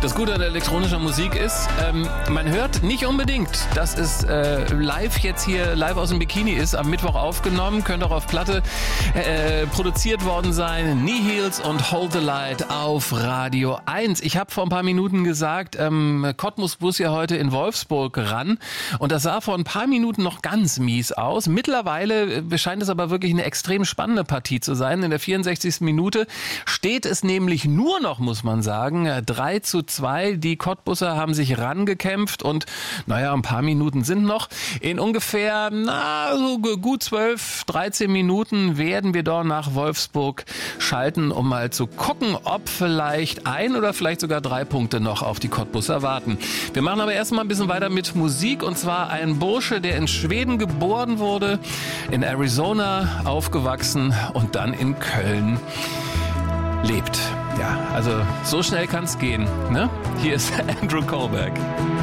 Das Gute an elektronischer Musik ist, man hört nicht unbedingt, dass es live jetzt hier, live aus dem Bikini ist, am Mittwoch aufgenommen, könnte auch auf Platte produziert worden sein. Nihils und Hold the Light auf Radio 1. Ich habe vor ein paar Minuten gesagt, Cottbus muss ja heute in Wolfsburg ran und das sah vor ein paar Minuten noch ganz mies aus. Mittlerweile scheint es aber wirklich eine extrem spannende Partie zu sein. In der 64. Minute steht es nämlich nur noch, muss man sagen, 3:2. Die Cottbusser haben sich rangekämpft und ein paar Minuten sind noch. In ungefähr so gut 12, 13 Minuten werden wir dort nach Wolfsburg schalten, um mal zu gucken, ob vielleicht 1 oder vielleicht sogar 3 Punkte noch auf die Cottbusser warten. Wir machen aber erstmal ein bisschen weiter mit Musik und zwar ein Bursche, der in Schweden geboren wurde, in Arizona aufgewachsen und dann in Köln lebt. Ja, also so schnell kann's gehen, ne? Hier ist Andrew Kohlberg.